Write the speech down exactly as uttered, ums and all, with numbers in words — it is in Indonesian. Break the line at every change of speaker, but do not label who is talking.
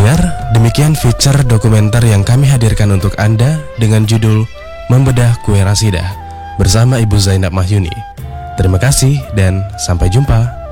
pendengar, demikian feature dokumenter yang kami hadirkan untuk Anda dengan judul Membedah Kue Rasidah bersama Ibu Zainab Mahyuni. Terima kasih dan sampai jumpa.